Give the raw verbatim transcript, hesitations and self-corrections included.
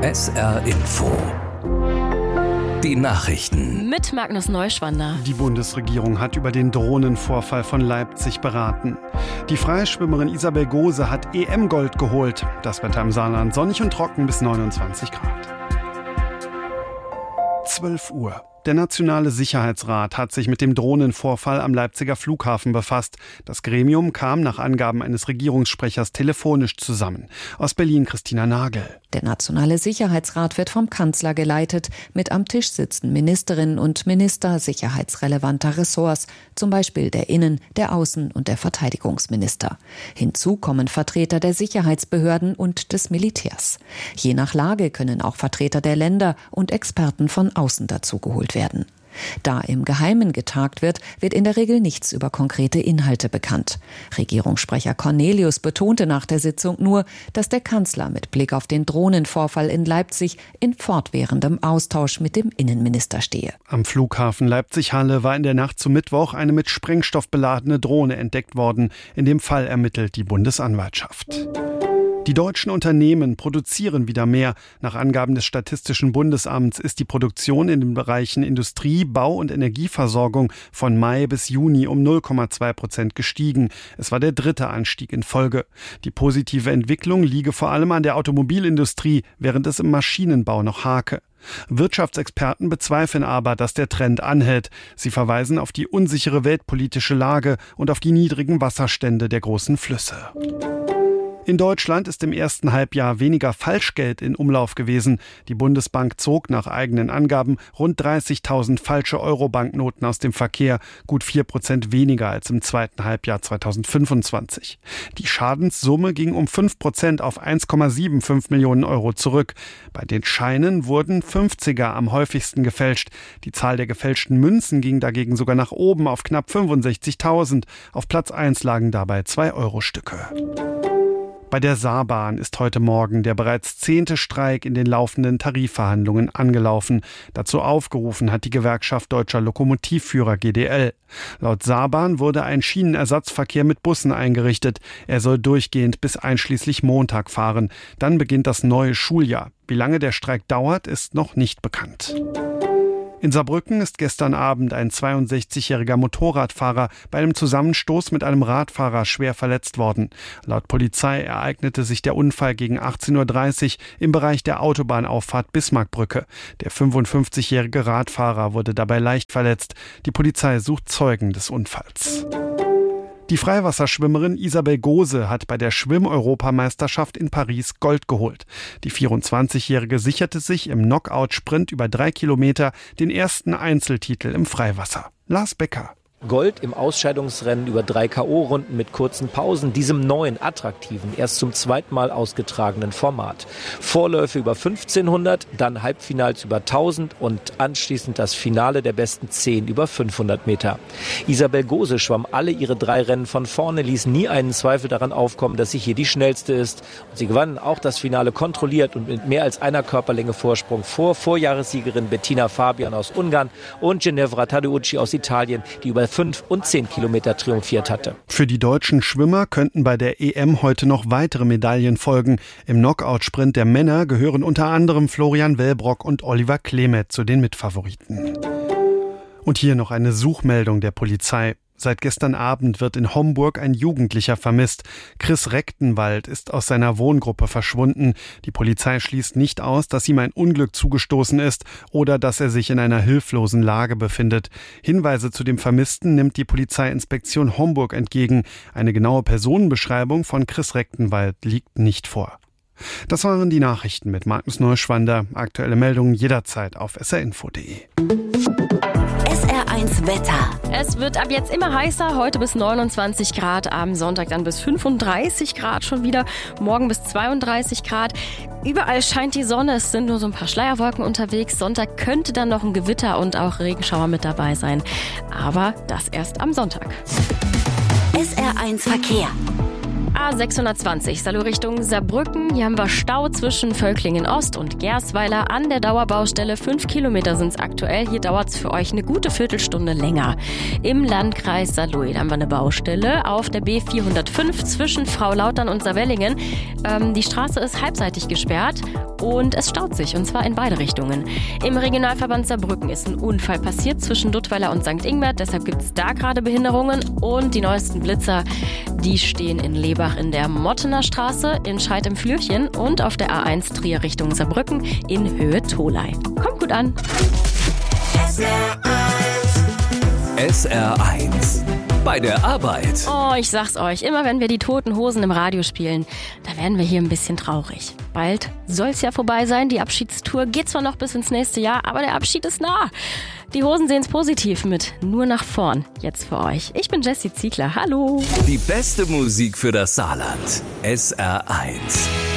S R Info. Die Nachrichten. Mit Magnus Neuschwander. Die Bundesregierung hat über den Drohnenvorfall von Leipzig beraten. Die Freischwimmerin Isabel Gose hat E M-Gold geholt. Das Wetter im Saarland sonnig und trocken bis neunundzwanzig Grad. zwölf Uhr. Der Nationale Sicherheitsrat hat sich mit dem Drohnenvorfall am Leipziger Flughafen befasst. Das Gremium kam nach Angaben eines Regierungssprechers telefonisch zusammen. Aus Berlin Christina Nagel. Der Nationale Sicherheitsrat wird vom Kanzler geleitet. Mit am Tisch sitzen Ministerinnen und Minister sicherheitsrelevanter Ressorts, zum Beispiel der Innen-, der Außen- und der Verteidigungsminister. Hinzu kommen Vertreter der Sicherheitsbehörden und des Militärs. Je nach Lage können auch Vertreter der Länder und Experten von außen dazugeholt werden. werden. Da im Geheimen getagt wird, wird in der Regel nichts über konkrete Inhalte bekannt. Regierungssprecher Cornelius betonte nach der Sitzung nur, dass der Kanzler mit Blick auf den Drohnenvorfall in Leipzig in fortwährendem Austausch mit dem Innenminister stehe. Am Flughafen Leipzig-Halle war in der Nacht zum Mittwoch eine mit Sprengstoff beladene Drohne entdeckt worden. In dem Fall ermittelt die Bundesanwaltschaft. Die deutschen Unternehmen produzieren wieder mehr. Nach Angaben des Statistischen Bundesamts ist die Produktion in den Bereichen Industrie, Bau und Energieversorgung von Mai bis Juni um null Komma zwei Prozent gestiegen. Es war der dritte Anstieg in Folge. Die positive Entwicklung liege vor allem an der Automobilindustrie, während es im Maschinenbau noch hake. Wirtschaftsexperten bezweifeln aber, dass der Trend anhält. Sie verweisen auf die unsichere weltpolitische Lage und auf die niedrigen Wasserstände der großen Flüsse. In Deutschland ist im ersten Halbjahr weniger Falschgeld in Umlauf gewesen. Die Bundesbank zog nach eigenen Angaben rund dreißigtausend falsche Euro-Banknoten aus dem Verkehr, gut vier Prozent weniger als im zweiten Halbjahr zweitausendfünfundzwanzig. Die Schadenssumme ging um fünf Prozent auf eins Komma fünfundsiebzig Millionen Euro zurück. Bei den Scheinen wurden fünfziger am häufigsten gefälscht. Die Zahl der gefälschten Münzen ging dagegen sogar nach oben auf knapp fünfundsechzigtausend. Auf Platz eins lagen dabei zwei Euro Stücke. Bei der Saarbahn ist heute Morgen der bereits zehnte Streik in den laufenden Tarifverhandlungen angelaufen. Dazu aufgerufen hat die Gewerkschaft Deutscher Lokomotivführer G D L. Laut Saarbahn wurde ein Schienenersatzverkehr mit Bussen eingerichtet. Er soll durchgehend bis einschließlich Montag fahren. Dann beginnt das neue Schuljahr. Wie lange der Streik dauert, ist noch nicht bekannt. In Saarbrücken ist gestern Abend ein zweiundsechzigjähriger Motorradfahrer bei einem Zusammenstoß mit einem Radfahrer schwer verletzt worden. Laut Polizei ereignete sich der Unfall gegen achtzehn Uhr dreißig im Bereich der Autobahnauffahrt Bismarckbrücke. Der fünfundfünfzigjährige Radfahrer wurde dabei leicht verletzt. Die Polizei sucht Zeugen des Unfalls. Die Freiwasserschwimmerin Isabel Gose hat bei der Schwimm-Europameisterschaft in Paris Gold geholt. Die vierundzwanzigjährige sicherte sich im Knockout-Sprint über drei Kilometer den ersten Einzeltitel im Freiwasser. Lars Becker. Gold im Ausscheidungsrennen über drei K O-Runden mit kurzen Pausen, diesem neuen, attraktiven, erst zum zweiten Mal ausgetragenen Format. Vorläufe über fünfzehnhundert, dann Halbfinals über tausend und anschließend das Finale der besten zehn über fünfhundert Meter. Isabel Gose schwamm alle ihre drei Rennen von vorne, ließ nie einen Zweifel daran aufkommen, dass sie hier die schnellste ist. Und sie gewann auch das Finale kontrolliert und mit mehr als einer Körperlänge Vorsprung vor Vorjahressiegerin Bettina Fabian aus Ungarn und Ginevra Tadeucci aus Italien, die über fünf und zehn Kilometer triumphiert hatte. Für die deutschen Schwimmer könnten bei der E M heute noch weitere Medaillen folgen. Im Knockout-Sprint der Männer gehören unter anderem Florian Wellbrock und Oliver Klemet zu den Mitfavoriten. Und hier noch eine Suchmeldung der Polizei. Seit gestern Abend wird in Homburg ein Jugendlicher vermisst. Chris Rechtenwald ist aus seiner Wohngruppe verschwunden. Die Polizei schließt nicht aus, dass ihm ein Unglück zugestoßen ist oder dass er sich in einer hilflosen Lage befindet. Hinweise zu dem Vermissten nimmt die Polizeiinspektion Homburg entgegen. Eine genaue Personenbeschreibung von Chris Rechtenwald liegt nicht vor. Das waren die Nachrichten mit Magnus Neuschwander. Aktuelle Meldungen jederzeit auf s r info punkt d e. S R eins Wetter. Es wird ab jetzt immer heißer, heute bis neunundzwanzig Grad, am Sonntag dann bis fünfunddreißig Grad schon wieder, morgen bis zweiunddreißig Grad. Überall scheint die Sonne, es sind nur so ein paar Schleierwolken unterwegs. Sonntag könnte dann noch ein Gewitter und auch Regenschauer mit dabei sein, aber das erst am Sonntag. S R eins Verkehr. A sechshundertzwanzig, Salo Richtung Saarbrücken. Hier haben wir Stau zwischen Völklingen Ost und Gersweiler an der Dauerbaustelle. Fünf Kilometer sind es aktuell. Hier dauert es für euch eine gute Viertelstunde länger. Im Landkreis Saarlouis haben wir eine Baustelle auf der B vierhundertfünf zwischen Frau-Lautern und Saarwellingen. Ähm, die Straße ist halbseitig gesperrt und es staut sich, und zwar in beide Richtungen. Im Regionalverband Saarbrücken ist ein Unfall passiert zwischen Duttweiler und Sankt Ingbert. Deshalb gibt es da gerade Behinderungen. Und die neuesten Blitzer, die stehen in Lebach in der Mottener Straße, in Scheid im Flürchen und auf der A eins Trier Richtung Saarbrücken in Höhe Tholey. Kommt gut an. S R eins. Bei der Arbeit. Oh, ich sag's euch, immer wenn wir die Toten Hosen im Radio spielen, da werden wir hier ein bisschen traurig. Bald soll's ja vorbei sein, die Abschiedstour geht zwar noch bis ins nächste Jahr, aber der Abschied ist nah. Die Hosen sehen's positiv mit Nur nach vorn, jetzt für euch. Ich bin Jessie Ziegler, hallo. Die beste Musik für das Saarland. S R eins.